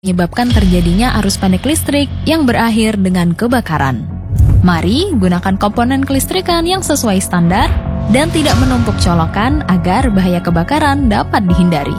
menyebabkan terjadinya arus pendek listrik yang berakhir dengan kebakaran. Mari gunakan komponen kelistrikan yang sesuai standar dan tidak menumpuk colokan agar bahaya kebakaran dapat dihindari.